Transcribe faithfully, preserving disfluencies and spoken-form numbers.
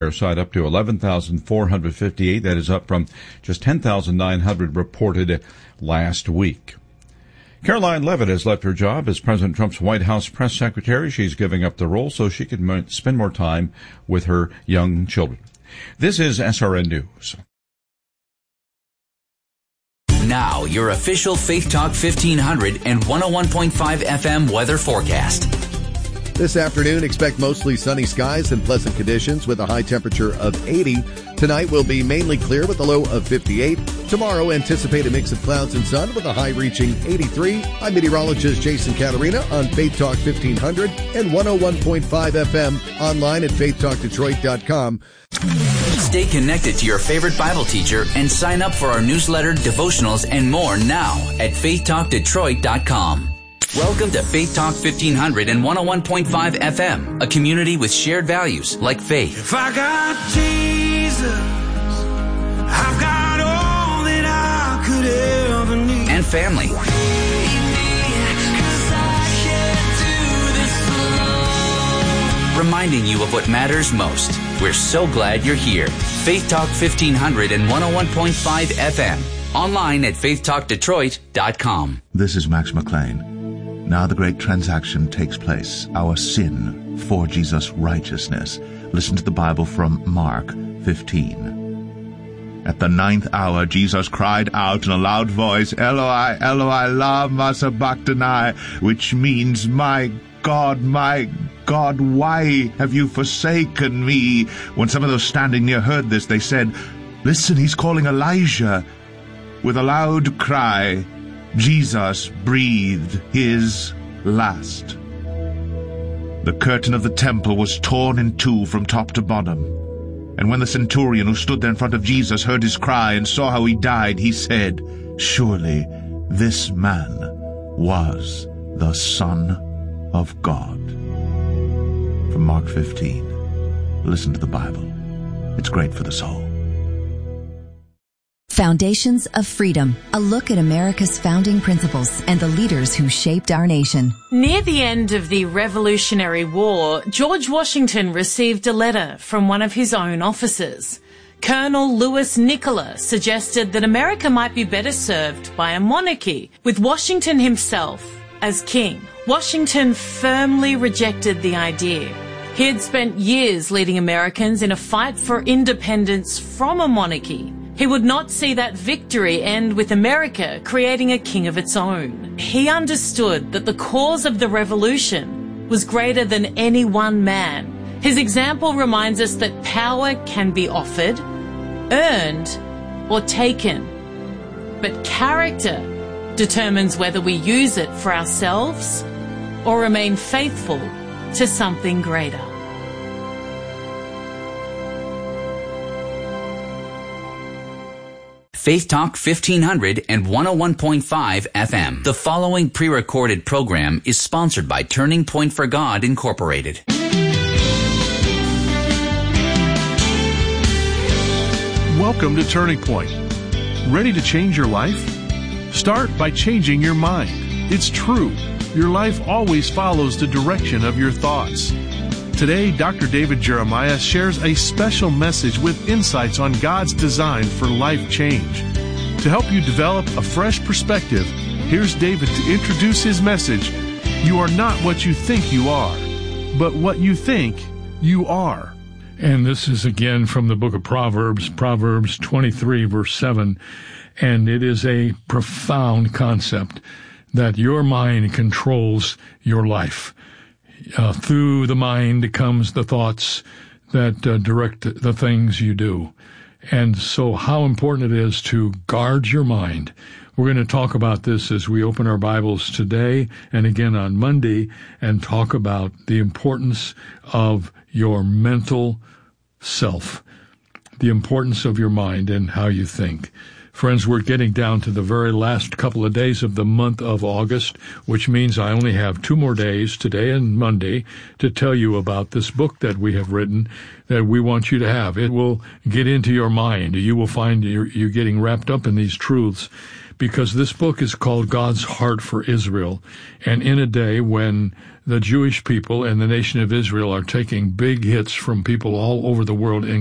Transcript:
side up to eleven thousand four hundred fifty-eight. That is up from just ten thousand nine hundred reported last week. Caroline Leavitt has left her job as President Trump's White House press secretary. She's giving up the role so she can spend more time with her young children. This is S R N News. Now, your official Faith Talk fifteen hundred and one oh one point five F M weather forecast. This afternoon, expect mostly sunny skies and pleasant conditions with a high temperature of eighty. Tonight will be mainly clear with a low of fifty-eight. Tomorrow, anticipate a mix of clouds and sun with a high reaching eighty-three. I'm meteorologist Jason Catarina on Faith Talk fifteen hundred and one oh one point five F M, online at faith talk detroit dot com. Stay connected to your favorite Bible teacher and sign up for our newsletter, devotionals, and more now at faith talk detroit dot com. Welcome to Faith Talk fifteen hundred and one oh one point five F M, a community with shared values like faith. If I got Jesus, I've got all that I could ever need. And family. Reminding you of what matters most. We're so glad you're here. Faith Talk fifteen hundred and one oh one point five F M. Online at faith talk detroit dot com. This is Max McLean. Now the great transaction takes place. Our sin for Jesus' righteousness. Listen to the Bible from Mark fifteen. At the ninth hour, Jesus cried out in a loud voice, Eloi, Eloi, lama sabachthani, which means, My God, my God, why have you forsaken me? When some of those standing near heard this, they said, Listen, he's calling Elijah. With a loud cry, Jesus breathed his last. The curtain of the temple was torn in two from top to bottom. And when the centurion who stood there in front of Jesus heard his cry and saw how he died, he said, Surely this man was the Son of God. From Mark fifteen. Listen to the Bible. It's great for the soul. Foundations of Freedom, a look at America's founding principles and the leaders who shaped our nation. Near the end of the Revolutionary War, George Washington received a letter from one of his own officers. Colonel Louis Nicola suggested that America might be better served by a monarchy, with Washington himself as king. Washington firmly rejected the idea. He had spent years leading Americans in a fight for independence from a monarchy. He would not see that victory end with America creating a king of its own. He understood that the cause of the revolution was greater than any one man. His example reminds us that power can be offered, earned, or taken. But character determines whether we use it for ourselves or remain faithful to something greater. Faith Talk fifteen hundred and one oh one point five F M. The following pre-recorded program is sponsored by Turning Point for God, Incorporated. Welcome to Turning Point. Ready to change your life? Start by changing your mind. It's true. Your life always follows the direction of your thoughts. Today, Doctor David Jeremiah shares a special message with insights on God's design for life change. To help you develop a fresh perspective, here's David to introduce his message. You are not what you think you are, but what you think you are. And this is again from the book of Proverbs, Proverbs twenty-three, verse seven. And it is a profound concept that your mind controls your life. Uh, through the mind comes the thoughts that uh, direct the things you do. And so how important it is to guard your mind. We're going to talk about this as we open our Bibles today and again on Monday and talk about the importance of your mental self, the importance of your mind and how you think. Friends, we're getting down to the very last couple of days of the month of August, which means I only have two more days, today and Monday, to tell you about this book that we have written that we want you to have. It will get into your mind. You will find you're, you're getting wrapped up in these truths, because this book is called God's Heart for Israel. And in a day when the Jewish people and the nation of Israel are taking big hits from people all over the world,